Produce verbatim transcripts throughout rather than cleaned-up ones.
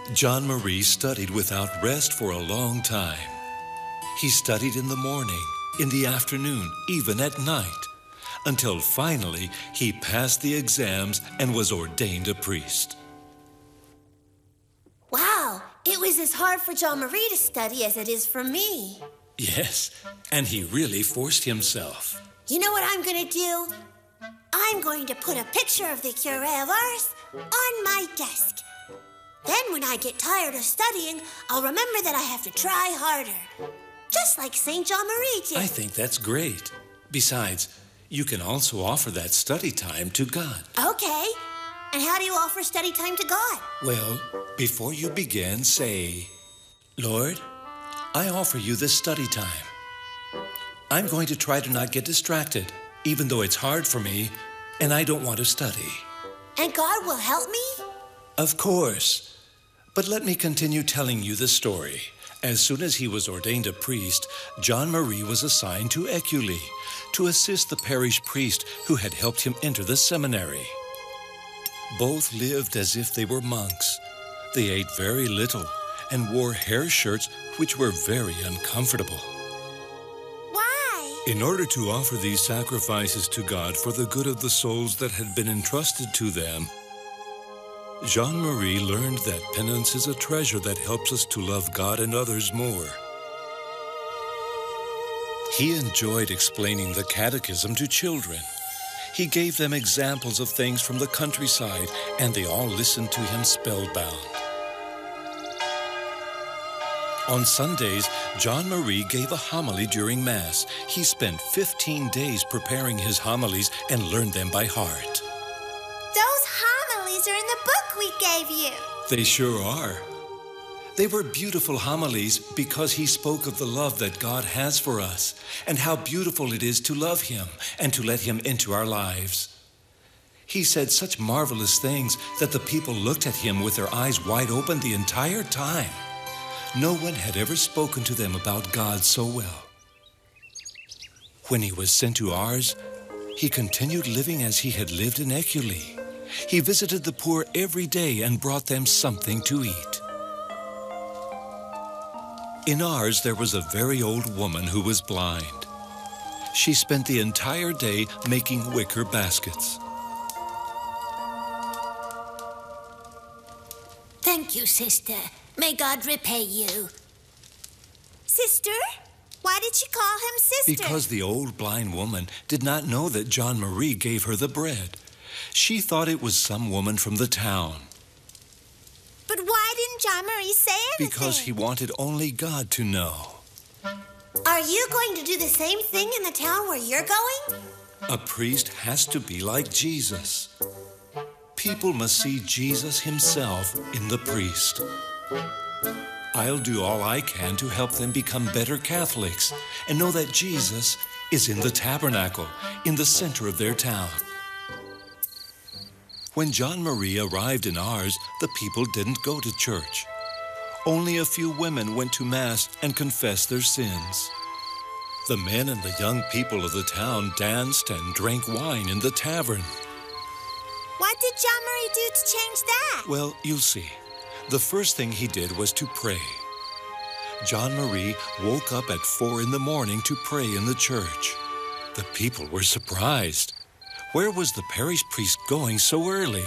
John Marie studied without rest for a long time. He studied in the morning, in the afternoon, even at night, until finally he passed the exams and was ordained a priest. Wow, it was as hard for John Marie to study as it is for me. Yes, and he really forced himself. You know what I'm going to do? I'm going to put a picture of the curé of Ars on my desk. Then when I get tired of studying, I'll remember that I have to try harder. Just like Saint John Marie did. I think that's great. Besides, you can also offer that study time to God. Okay. And how do you offer study time to God? Well, before you begin, say, Lord, I offer you this study time. I'm going to try to not get distracted, even though it's hard for me and I don't want to study. And God will help me? Of course. But let me continue telling you the story. As soon as he was ordained a priest, John Marie was assigned to Écully to assist the parish priest who had helped him enter the seminary. Both lived as if they were monks. They ate very little and wore hair shirts which were very uncomfortable. Why? In order to offer these sacrifices to God for the good of the souls that had been entrusted to them, Jean Marie learned that penance is a treasure that helps us to love God and others more. He enjoyed explaining the catechism to children. He gave them examples of things from the countryside, and they all listened to him spellbound. On Sundays, John Marie gave a homily during Mass. He spent fifteen days preparing his homilies and learned them by heart. Those homilies are in the book we gave you. They sure are. They were beautiful homilies because he spoke of the love that God has for us and how beautiful it is to love him and to let him into our lives. He said such marvelous things that the people looked at him with their eyes wide open the entire time. No one had ever spoken to them about God so well. When he was sent to Ars, he continued living as he had lived in Écully. He visited the poor every day and brought them something to eat. In Ars, there was a very old woman who was blind. She spent the entire day making wicker baskets. Thank you, sister. May God repay you. Sister? Why did she call him sister? Because the old blind woman did not know that John Marie gave her the bread. She thought it was some woman from the town. But why didn't John Marie say anything? Because he wanted only God to know. Are you going to do the same thing in the town where you're going? A priest has to be like Jesus. People must see Jesus himself in the priest. I'll do all I can to help them become better Catholics and know that Jesus is in the tabernacle, in the center of their town. When John Marie arrived in Ars, the people didn't go to church. Only a few women went to Mass and confessed their sins. The men and the young people of the town danced and drank wine in the tavern. What did John Marie do to change that? Well, you'll see. The first thing he did was to pray. John Marie woke up at four in the morning to pray in the church. The people were surprised. Where was the parish priest going so early?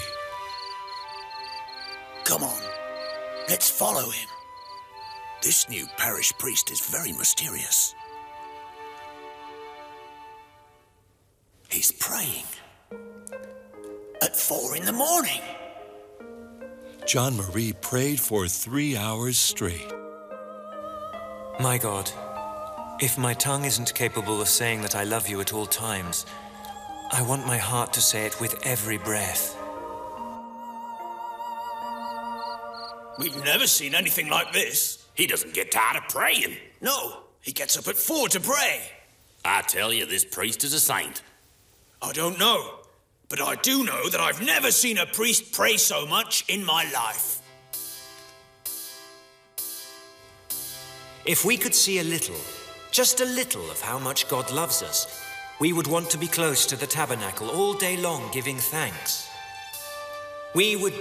Come on, let's follow him. This new parish priest is very mysterious. He's praying at four in the morning. John Marie prayed for three hours straight. My God, if my tongue isn't capable of saying that I love you at all times, I want my heart to say it with every breath. We've never seen anything like this. He doesn't get tired of praying. No, he gets up at four to pray. I tell you, this priest is a saint. I don't know, but I do know that I've never seen a priest pray so much in my life. If we could see a little, just a little of how much God loves us, we would want to be close to the tabernacle all day long giving thanks. We would